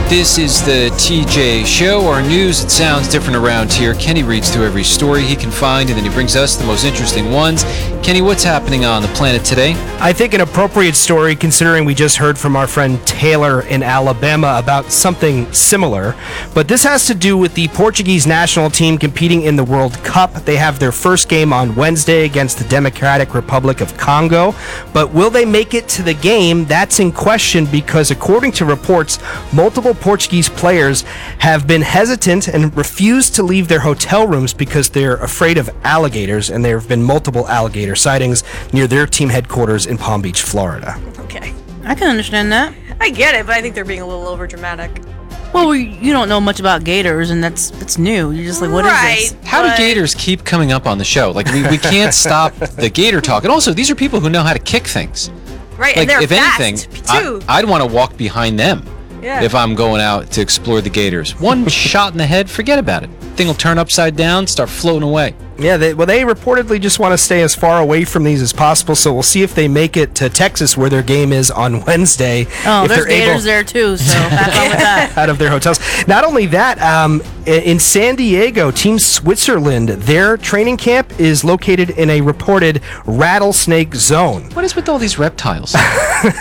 This is the TJ Show. Our news, it sounds different around here. Kenny reads through every story he can find, and then he brings us the most interesting ones. Kenny, what's happening on the planet today? I think an appropriate story, considering we just heard from our friend Taylor in Alabama about something similar. But this has to do with the Portuguese national team competing in the World Cup. They have their first game on Wednesday against the Democratic Republic of Congo. But will they make it to the game? That's in question because, according to reports, multiple Portuguese players have been hesitant and refused to leave their hotel rooms because they're afraid of alligators, and there have been multiple alligator sightings near their team headquarters in Palm Beach, Florida. Okay. I can understand that. I get it, but I think they're being a little overdramatic. Well, you don't know much about gators, and that's new. You're just like, what is this? How do gators keep coming up on the show? Like, we can't stop the gator talk. And also, these are people who know how to kick things. Right, Like, and they're if fast, anything, too. I'd want to walk behind them. Yeah. If I'm going out to explore the gators. One shot in the head, forget about it. Thing will turn upside down, start floating away. Yeah, they reportedly just want to stay as far away from these as possible, so we'll see if they make it to Texas, where their game is on Wednesday. Oh, if there's they're able- gators there too, so have fun with that. out of their hotels. Not only that, in San Diego, Team Switzerland, their training camp is located in a reported rattlesnake zone. What is with all these reptiles?